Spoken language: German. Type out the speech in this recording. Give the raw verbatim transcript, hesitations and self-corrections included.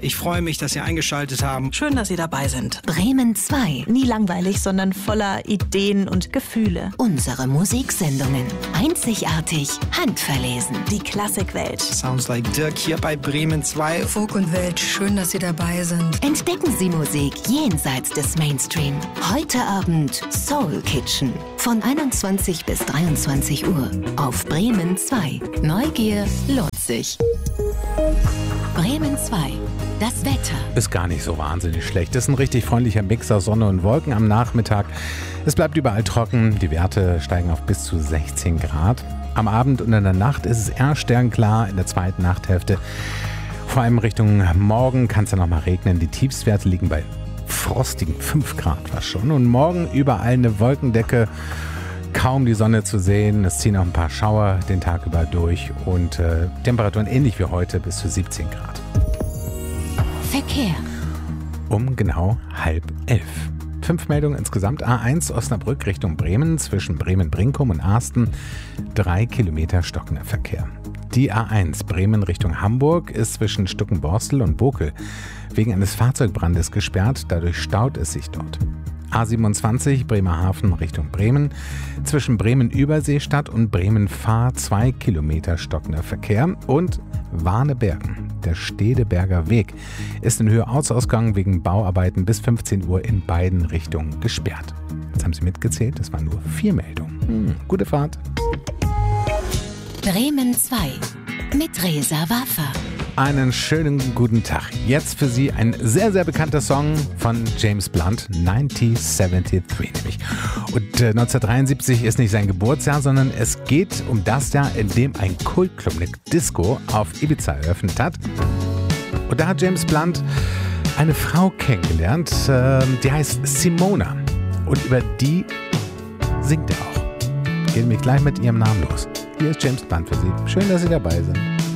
Ich freue mich, dass Sie eingeschaltet haben. Schön, dass Sie dabei sind. Bremen zwei. Nie langweilig, sondern voller Ideen und Gefühle. Unsere Musiksendungen. Einzigartig, handverlesen. Die Klassikwelt. Sounds like Dirk hier bei Bremen zwei. Folk und Welt, schön, dass Sie dabei sind. Entdecken Sie Musik jenseits des Mainstream. Heute Abend Soul Kitchen. Von einundzwanzig bis dreiundzwanzig Uhr. Auf Bremen zwei. Neugier lohnt sich. Bremen zwei. Das Wetter. Ist gar nicht so wahnsinnig schlecht. Das ist ein richtig freundlicher Mix aus Sonne und Wolken am Nachmittag. Es bleibt überall trocken. Die Werte steigen auf bis zu sechzehn Grad. Am Abend und in der Nacht ist es eher sternklar. In der zweiten Nachthälfte, vor allem Richtung Morgen, kann es ja noch mal regnen. Die Tiefstwerte liegen bei frostigen fünf Grad fast schon. Und morgen überall eine Wolkendecke. Kaum die Sonne zu sehen. Es ziehen auch ein paar Schauer den Tag über durch. Und äh, Temperaturen ähnlich wie heute bis zu siebzehn Grad. Verkehr. Um genau halb elf. Fünf Meldungen insgesamt. A eins Osnabrück Richtung Bremen zwischen Bremen-Brinkum und Arsten. Drei Kilometer stockender Verkehr. Die A eins Bremen Richtung Hamburg ist zwischen Stuckenborstel und Bokel wegen eines Fahrzeugbrandes gesperrt. Dadurch staut es sich dort. A siebenundzwanzig Bremerhaven Richtung Bremen. Zwischen Bremen-Überseestadt und Bremen-Fahr zwei Kilometer stockender Verkehr. Und Warnebergen, der Stedeberger Weg, ist in Höhe-Aus-Ausgang wegen Bauarbeiten bis fünfzehn Uhr in beiden Richtungen gesperrt. Jetzt haben Sie mitgezählt, das waren nur vier Meldungen. Hm, gute Fahrt. Bremen zwei mit Reza Waffa. Einen schönen guten Tag. Jetzt für Sie ein sehr, sehr bekannter Song von James Blunt, neunzehnhundertdreiundsiebzig nämlich. Und äh, neunzehnhundertdreiundsiebzig ist nicht sein Geburtsjahr, sondern es geht um das Jahr, in dem ein Kultclub, eine Disco, auf Ibiza eröffnet hat. Und da hat James Blunt eine Frau kennengelernt, äh, die heißt Simona. Und über die singt er auch. Geht nämlich gleich mit ihrem Namen los. Hier ist James Blunt für Sie. Schön, dass Sie dabei sind.